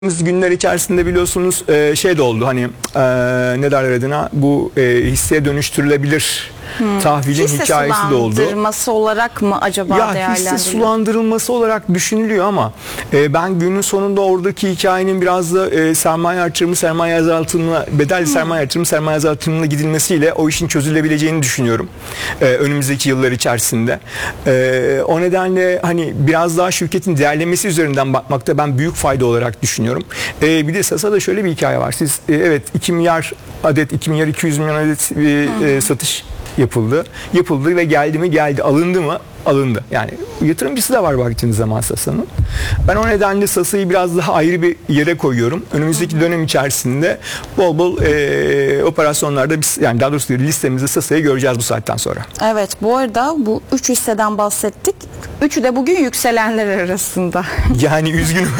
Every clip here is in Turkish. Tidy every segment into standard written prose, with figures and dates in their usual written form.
Günler içerisinde biliyorsunuz şey de oldu, hani ne derler adına, bu hisseye dönüştürülebilir tahvilin hisse hikayesi de oldu. sulandırması olarak mı acaba değerlendiriliyor? Hisse sulandırılması olarak düşünülüyor ama ben günün sonunda oradaki hikayenin biraz da sermaye artırımı, sermaye azaltımına, bedelli sermaye artırımı, sermaye azaltımına gidilmesiyle o işin çözülebileceğini düşünüyorum önümüzdeki yıllar içerisinde. O nedenle hani biraz daha şirketin değerlemesi üzerinden bakmakta ben büyük fayda olarak düşünüyorum. Bir de Sasa'da şöyle bir hikaye var. Siz evet 2 milyar adet, 2 milyar 200 milyon adet satış yapıldı ve geldi mi geldi, alındı mı alındı. Yani yatırımcısı da var baktığınız zaman Sasa'nın. Ben o nedenle Sasa'yı biraz daha ayrı bir yere koyuyorum. Önümüzdeki dönem içerisinde bol bol operasyonlarda biz, yani daha doğrusu listemizde Sasa'yı göreceğiz bu saatten sonra. Evet, bu arada bu 3 hisseden bahsettik. Üçü de bugün yükselenler arasında. Yani üzgünüm.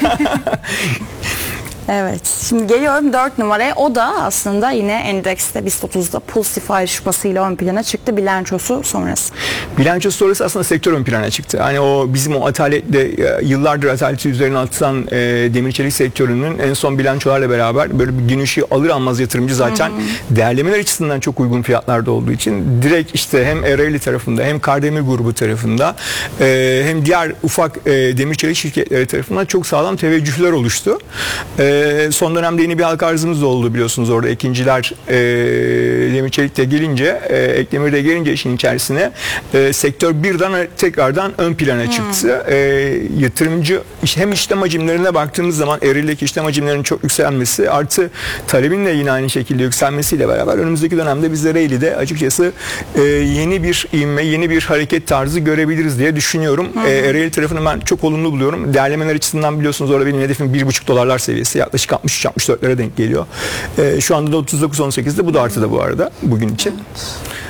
Evet. Şimdi geliyorum 4 numaraya. O da aslında yine endekste BIST 30'da pozitif ayrışmasıyla ön plana çıktı bilançosu sonrası. Bilançosu sonrası aslında sektör ön plana çıktı. Hani o bizim o ataletle yıllardır ataleti üzerine atılan demir çelik sektörünün en son bilançolarla beraber böyle bir gün ışığı alır almaz yatırımcı zaten değerlemeler açısından çok uygun fiyatlarda olduğu için direkt işte hem Ereğli tarafında hem Kardemir grubu tarafında hem diğer ufak demir çelik şirketleri tarafından çok sağlam teveccühler oluştu. Son dönemde yeni bir halka arzımız da oldu biliyorsunuz, orada ikinciler demir çelik de gelince, Ekdemir de gelince işin içerisine sektör birden tekrardan ön plana çıktı. Yatırımcı hem işlem hacimlerine baktığımız zaman Ereğli'deki işlem hacimlerinin çok yükselmesi artı talebin de yine aynı şekilde yükselmesiyle beraber önümüzdeki dönemde biz Ereğli'de açıkçası yeni bir ivme, yeni bir hareket tarzı görebiliriz diye düşünüyorum. Ereğli tarafını ben çok olumlu buluyorum. Değerlemeler açısından biliyorsunuz orada benim hedefim $1,5 seviyesi. Yaklaşık 63-64'lere denk geliyor. Şu anda da 39-18'de, bu da artıda bu arada bugün için. Evet.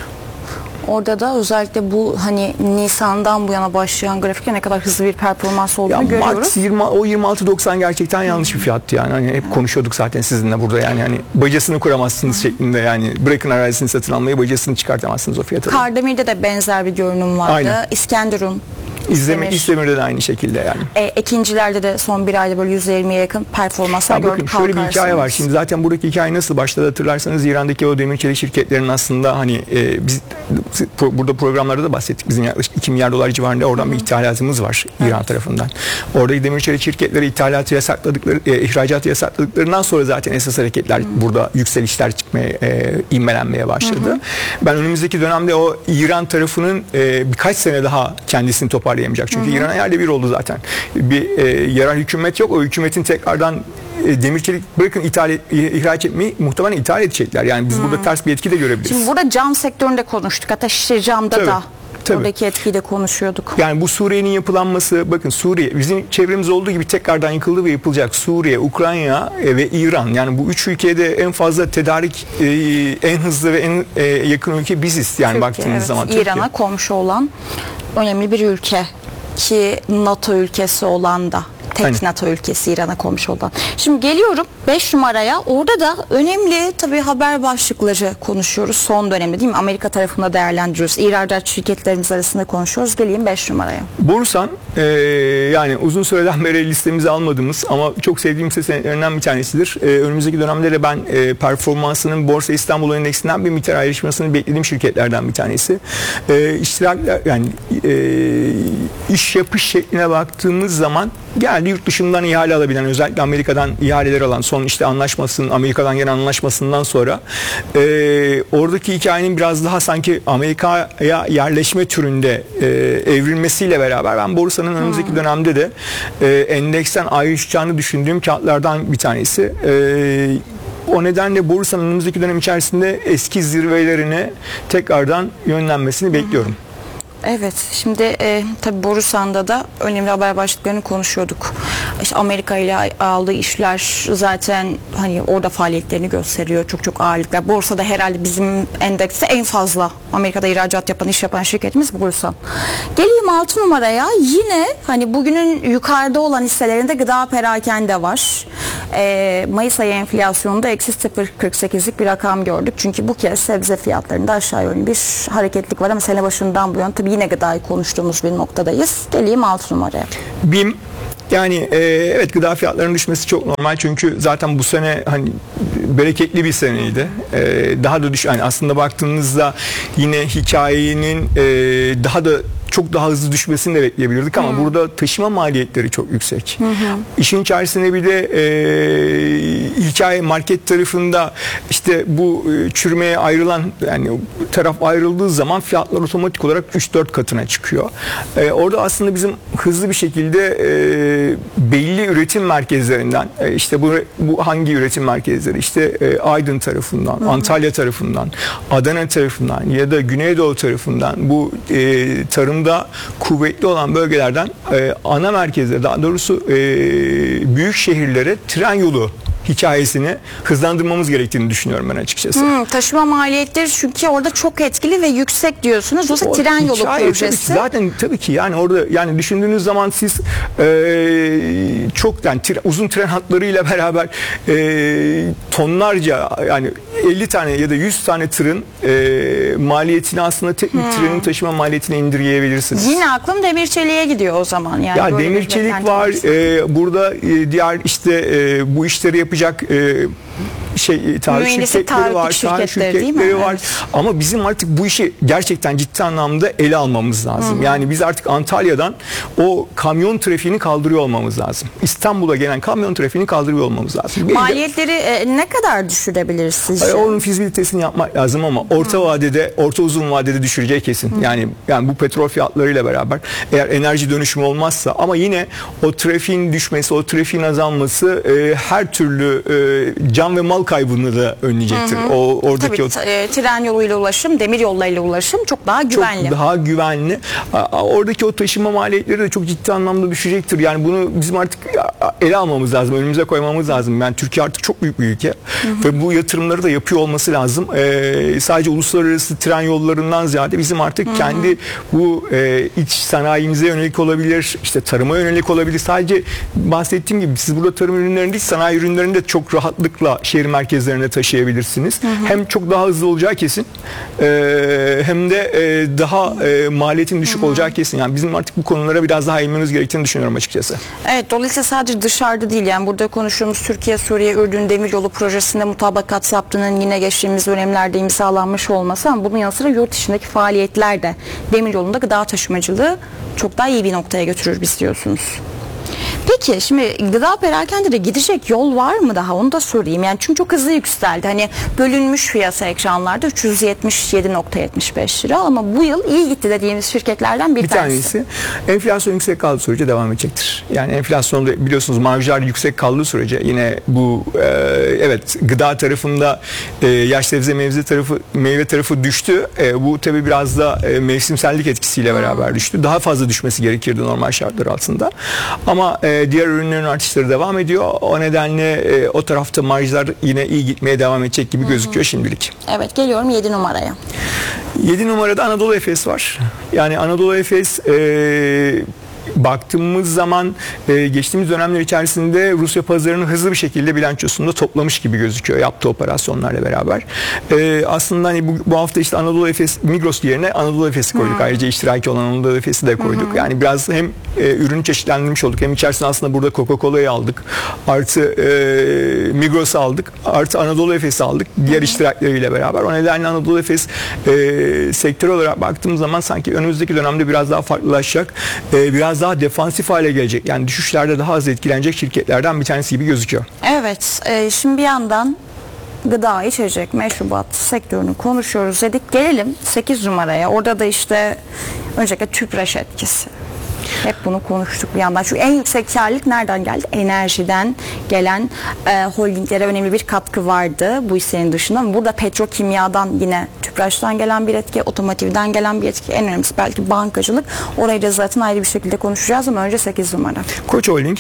Orada da özellikle bu hani Nisan'dan bu yana başlayan grafikte ne kadar hızlı bir performans olduğunu görüyoruz. O 26.90 gerçekten yanlış bir fiyattı yani. Hani hep konuşuyorduk zaten sizinle burada, yani hani bacasını kuramazsınız şeklinde, yani bırakın arazisini satın almayı, bacasını çıkartamazsınız o fiyata. Kardemir'de de benzer bir görünüm vardı. Aynen. İskenderun, İzdemir'de de aynı şekilde yani. İkincilerde de son bir ayda böyle %20'ye yakın performanslar gördük. Bakın şöyle bir hikaye var. Şimdi zaten buradaki hikaye nasıl başladı hatırlarsanız, İran'daki o demir çelik şirketlerinin aslında hani biz burada programlarda da bahsettik. Bizim yaklaşık 2 milyar dolar civarında oradan bir ithalatımız var İran tarafından. Oradaki demir çelik şirketleri ithalatı yasakladıkları, ihracatı yasakladıklarından sonra zaten esas hareketler burada yükselişler çıkmaya, ivmelenmeye başladı. Ben önümüzdeki dönemde o İran tarafının birkaç sene daha kendisini toparlayamayacak. Çünkü İran'a yerle bir oldu zaten. Bir yerel hükümet yok. O hükümetin tekrardan demir çelik bırakın ihraç etmeyi, muhtemelen ithal edecekler. Yani biz burada ters bir etki de görebiliriz. Şimdi burada cam sektöründe konuştuk. Hatta şişe camda da. Tabii. Oradaki etkiyi de konuşuyorduk. Yani bu Suriye'nin yapılanması, bakın Suriye bizim çevremizde olduğu gibi tekrardan yıkıldı ve yapılacak. Suriye, Ukrayna ve İran, yani bu 3 ülkede en fazla tedarik, en hızlı ve en yakın ülke biziz. Yani Türkiye, baktığınız zaman İran'a komşu olan önemli bir ülke ki NATO ülkesi olan da. Tek NATO ülkesi İran'a komşu olan. Şimdi geliyorum 5 numaraya. Orada da önemli tabii haber başlıkları konuşuyoruz son dönemde, değil mi? Amerika tarafında değerlendiriyoruz. İhracat şirketlerimiz arasında konuşuyoruz. Geleyim 5 numaraya. Borusan yani uzun süreden beri listemize almadığımız ama çok sevdiğim seçeneklerinden bir tanesidir. Önümüzdeki dönemde de ben performansının Borsa İstanbul Endeksinden bir miktar ayrışmasını beklediğim şirketlerden bir tanesi. İştirakler, yani iş yapış şekline baktığımız zaman geldi yurt dışından ihale alabilen, özellikle Amerika'dan ihaleler alan, son işte anlaşmasının, Amerika'dan gelen anlaşmasından sonra oradaki hikayenin biraz daha sanki Amerika'ya yerleşme türünde evrilmesiyle beraber ben borsanın önümüzdeki dönemde de endeksten ayrışacağını düşündüğüm kağıtlardan bir tanesi. O nedenle borsanın önümüzdeki dönem içerisinde eski zirvelerine tekrardan yönlenmesini bekliyorum. Evet, şimdi tabii Borusan'da da önemli haber başlıklarını konuşuyorduk. İşte Amerika ile aldığı işler zaten hani orada faaliyetlerini gösteriyor. Çok ağırlıklar. Borsada herhalde bizim endekste en fazla Amerika'da ihracat yapan, iş yapan şirketimiz Borusan. Geleyim 6 numaraya. Yine hani bugünün yukarıda olan hisselerinde gıda perakende var. Mayıs ayı enflasyonunda eksi 0,48'lik bir rakam gördük. Çünkü bu kez sebze fiyatlarında aşağı yönlü bir hareketlik var ama sene başından bu yana tabii yine gıdayı konuştuğumuz bir noktadayız. Geleyim 6 numaraya. BİM Yani evet, gıda fiyatlarının düşmesi çok normal çünkü zaten bu sene hani bereketli bir seneydi. Daha da yani aslında baktığınızda yine hikayenin daha da çok daha hızlı düşmesini de bekleyebilirdik ama burada taşıma maliyetleri çok yüksek. İşin içerisinde bir de hikaye market tarafında işte bu çürümeye ayrılan yani taraf ayrıldığı zaman fiyatlar otomatik olarak 3-4 katına çıkıyor. Orada aslında bizim hızlı bir şekilde belli üretim merkezlerinden işte bu hangi üretim merkezleri işte Aydın tarafından, Antalya tarafından, Adana tarafından ya da Güneydoğu tarafından bu tarımda kuvvetli olan bölgelerden ana merkezlere, daha doğrusu büyük şehirlere tren yolu hikayesini hızlandırmamız gerektiğini düşünüyorum ben açıkçası. Taşıma maliyetleri çünkü orada çok etkili ve yüksek diyorsunuz. Oysa tren yolu projesi. Zaten tabii ki yani orada yani düşündüğünüz zaman siz çok yani uzun tren hatlarıyla beraber tonlarca yani 50 tane ya da 100 tane tırın maliyetini aslında tek bir trenin taşıma maliyetine indirgeyebilirsiniz. Yine aklım demir çeliğe gidiyor o zaman. Yani ya demir çelik var. Burada diğer işte bu işleri yapacak tarih şirketleri var, şirketleri var. Evet. Ama bizim artık bu işi gerçekten ciddi anlamda ele almamız lazım. Yani biz artık Antalya'dan o kamyon trafiğini kaldırıyor olmamız lazım. İstanbul'a gelen kamyon trafiğini kaldırıyor olmamız lazım. Maliyetleri ne kadar düşürebiliriz sizce? Onun fizibilitesini yapmak lazım ama orta uzun vadede düşüreceği kesin. Yani bu petrol fiyatlarıyla beraber eğer enerji dönüşümü olmazsa ama yine o trafiğin düşmesi, o trafiğin azalması her türlü can ve mal kaybını da önleyecektir. Oradaki tren yoluyla ulaşım, demir yollarıyla ulaşım çok daha güvenli. Çok daha güvenli. Oradaki o taşıma maliyetleri de çok ciddi anlamda düşecektir. Yani bunu bizim artık ele almamız lazım, önümüze koymamız lazım. Yani Türkiye artık çok büyük bir ülke ve bu yatırımları da yapıyor olması lazım. Sadece uluslararası tren yollarından ziyade bizim artık kendi bu iç sanayimize yönelik olabilir, işte tarıma yönelik olabilir. Sadece bahsettiğim gibi siz burada tarım ürünlerini değil, sanayi ürünlerini de çok rahatlıkla şehir merkezlerine taşıyabilirsiniz. Hem çok daha hızlı olacağı kesin hem de daha maliyetin düşük olacağı kesin. Yani bizim artık bu konulara biraz daha eğilmemiz gerektiğini düşünüyorum açıkçası. Evet, dolayısıyla sadece dışarıda değil yani burada konuştuğumuz Türkiye, Suriye, Ürdün demiryolu projesinde mutabakat yaptığının yine geçtiğimiz dönemlerde imzalanmış olması ama bunun yanı sıra yurt dışındaki faaliyetler de demiryolunda gıda taşımacılığı çok daha iyi bir noktaya götürür biz diyorsunuz. Peki şimdi gıda perakende de gidecek yol var mı daha, onu da sorayım. Yani çünkü çok hızlı yükseldi. Hani bölünmüş piyasa ekranlarda 377.75 lira ama bu yıl iyi gitti dediğimiz şirketlerden bir tanesi. Enflasyon yüksek kaldığı sürece devam edecektir. Yani enflasyonda biliyorsunuz marjlar yüksek kaldığı sürece yine bu evet gıda tarafında yaş sebze meyve tarafı düştü. Bu tabii biraz da mevsimsellik etkisiyle beraber düştü. Daha fazla düşmesi gerekirdi normal şartlar altında. Ama diğer ürünlerin artışları devam ediyor. O nedenle o tarafta marjlar yine iyi gitmeye devam edecek gibi gözüküyor şimdilik. Evet, geliyorum 7 numaraya. 7 numarada Anadolu Efes var. Yani Anadolu Efes baktığımız zaman geçtiğimiz dönemler içerisinde Rusya pazarını hızlı bir şekilde bilançosunda toplamış gibi gözüküyor yaptığı operasyonlarla beraber. Aslında hani bu hafta işte Anadolu Efes, Migros yerine Anadolu Efes'i koyduk. Ayrıca iştiraki olan Anadolu Efes'i de koyduk. Yani biraz hem ürünü çeşitlendirmiş olduk hem içerisinde aslında burada Coca-Cola'yı aldık. Artı Migros'u aldık. Artı Anadolu Efes'i aldık. Diğer iştirakleriyle beraber. O nedenle Anadolu Efes sektör olarak baktığımız zaman sanki önümüzdeki dönemde biraz daha farklılaşacak. Biraz daha defansif hale gelecek. Yani düşüşlerde daha az etkilenecek şirketlerden bir tanesi gibi gözüküyor. Evet. Şimdi bir yandan gıda, içecek, meşrubat sektörünü konuşuyoruz dedik. Gelelim 8 numaraya. Orada da işte öncelikle tüpraş etkisi. Hep bunu konuştuk bir yandan. Çünkü en yüksek karlılık nereden geldi? Enerjiden gelen holdinglere önemli bir katkı vardı bu hissenin dışında. Burada petrokimyadan yine tüpraştan gelen bir etki, otomotivden gelen bir etki. En önemlisi belki bankacılık. Orayı da zaten ayrı bir şekilde konuşacağız ama önce 8 numara. Koç Holding.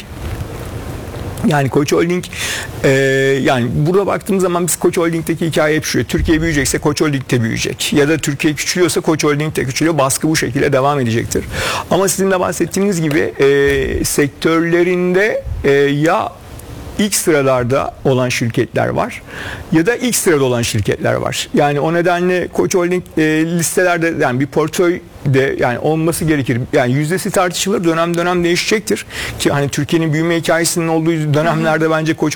Yani Koç Holding yani burada baktığımız zaman biz Koç Holding'deki hikaye hep şu. Türkiye büyüyecekse Koç Holding de büyüyecek. Ya da Türkiye küçülüyorsa Koç Holding de küçülüyor. Baskı bu şekilde devam edecektir. Ama sizin de bahsettiğiniz gibi sektörlerinde ya ilk sıralarda olan şirketler var ya da ilk sırada olan şirketler var. Yani o nedenle Koç Holding listelerde, yani bir portföy de yani olması gerekir. Yani yüzdesi tartışılır, dönem dönem değişecektir ki hani Türkiye'nin büyüme hikayesinin olduğu dönemlerde bence Koç